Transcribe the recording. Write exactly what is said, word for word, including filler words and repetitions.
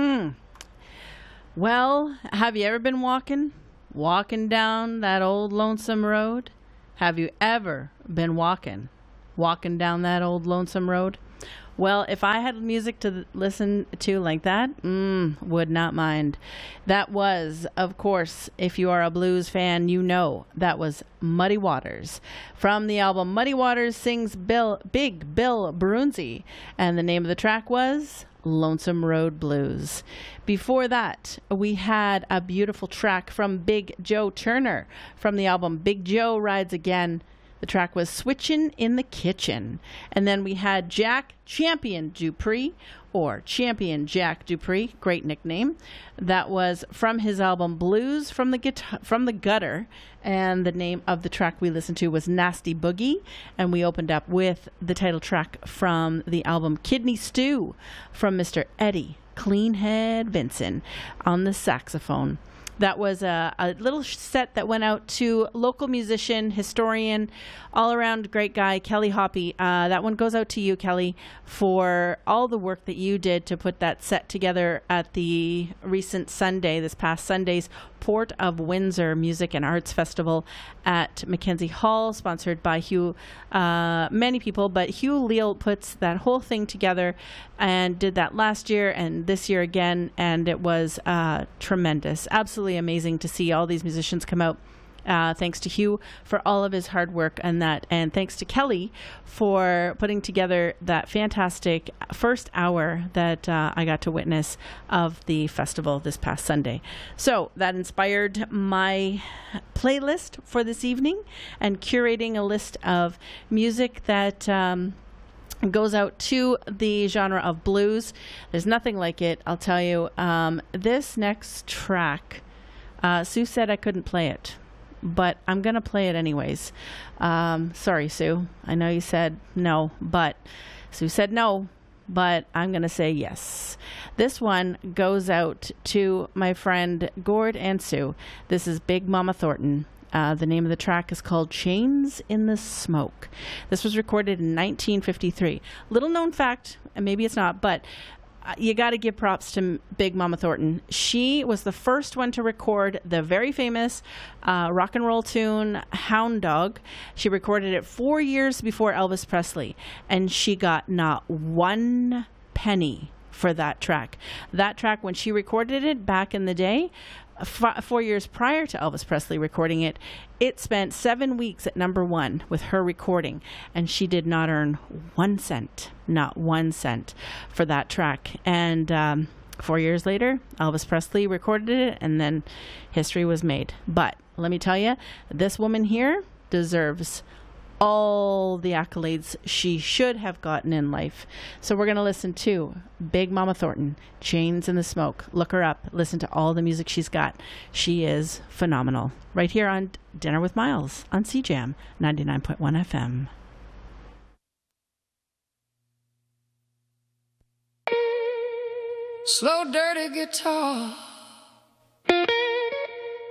Hmm. Well, have you ever been walking? Walking down that old lonesome road? Have you ever been walking? Walking down that old lonesome road? Well, if I had music to listen to like that, mm, would not mind. That was, of course, if you are a blues fan, you know that was Muddy Waters from the album Muddy Waters Sings Bill, Big Bill Brunzi, and the name of the track was Lonesome Road Blues. Before that, we had a beautiful track from Big Joe Turner from the album Big Joe Rides Again. The track was Switchin' in the Kitchen. And then we had Jack Champion Dupree, or Champion Jack Dupree, great nickname. That was from his album Blues from the Guitar- from the Gutter. And the name of the track we listened to was Nasty Boogie. And we opened up with the title track from the album Kidney Stew from Mister Eddie Cleanhead Vinson on the saxophone. That was a, a little set that went out to local musician, historian, all-around great guy, Kelly Hoppy. Uh, that one goes out to you, Kelly, for all the work that you did to put that set together at the recent Sunday, this past Sunday's Port of Windsor Music and Arts Festival at Mackenzie Hall, sponsored by Hugh, uh, many people, but Hugh Leal puts that whole thing together and did that last year and this year again, and it was uh, tremendous. Absolutely amazing to see all these musicians come out. Uh, thanks to Hugh for all of his hard work and that, and thanks to Kelly for putting together that fantastic first hour that uh, I got to witness of the festival this past Sunday. So that inspired my playlist for this evening and curating a list of music that um, goes out to the genre of blues. There's nothing like it, I'll tell you. Um, this next track, uh, Sue said I couldn't play it, but I'm going to play it anyways. Um, sorry, Sue. I know you said no, but Sue said no, but I'm going to say yes. This one goes out to my friend Gord and Sue. This is Big Mama Thornton. Uh, the name of the track is called Chains in the Smoke. This was recorded in nineteen fifty-three. Little known fact, and maybe it's not, but uh, you got to give props to Big Mama Thornton. She was the first one to record the very famous uh, rock and roll tune Hound Dog. She recorded it four years before Elvis Presley, and she got not one penny for that track. That track, when she recorded it back in the day, F- four years prior to Elvis Presley recording it, it spent seven weeks at number one with her recording, and she did not earn one cent, not one cent for that track. And um, four years later, Elvis Presley recorded it, and then history was made. But let me tell you, this woman here deserves all the accolades she should have gotten in life. So we're going to listen to Big Mama Thornton, Chains in the Smoke. Look her up. Listen to all the music she's got. She is phenomenal. Right here on Dinner with Miles on C J A M ninety-nine point one F M. Slow, dirty guitar